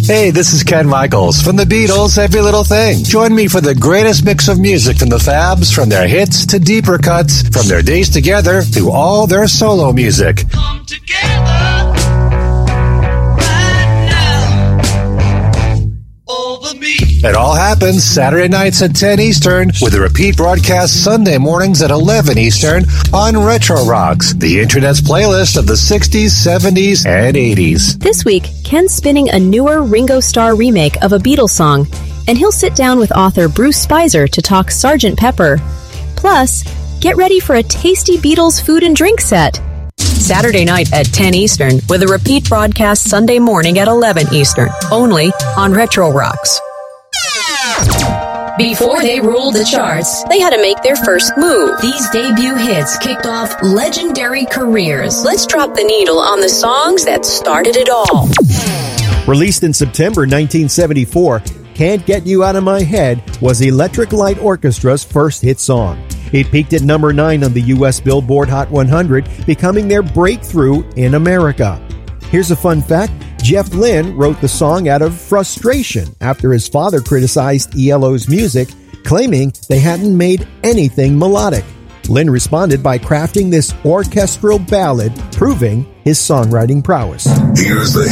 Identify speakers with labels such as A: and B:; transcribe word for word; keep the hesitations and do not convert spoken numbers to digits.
A: Hey, this is Ken Michaels from the Beatles' Every Little Thing. Join me for the greatest mix of music from the Fabs, from their hits to deeper cuts, from their days together to all their solo music.
B: Come together right now over me.
A: It all happens Saturday nights at ten Eastern with a repeat broadcast Sunday mornings at eleven Eastern on Retro Rocks, the Internet's playlist of the sixties, seventies, and eighties.
C: This week, Ken's spinning a newer Ringo Starr remake of a Beatles song, and he'll sit down with author Bruce Spicer to talk Sergeant Pepper. Plus, get ready for a tasty Beatles food and drink set. Saturday night at ten Eastern with a repeat broadcast Sunday morning at eleven Eastern, only on Retro Rocks. Before they ruled the charts, they had to make their first move. These debut hits kicked off legendary careers. Let's drop the needle on the songs that started it all.
D: Released in September nineteen seventy-four, Can't Get You Out of My Head was Electric Light Orchestra's first hit song. It peaked at number nine on the U S Billboard Hot one hundred, becoming their breakthrough in America. Here's a fun fact. Jeff Lynne wrote the song out of frustration after his father criticized E L O's music, claiming they hadn't made anything melodic. Lynne responded by crafting this orchestral ballad, proving his songwriting prowess.
E: Here's the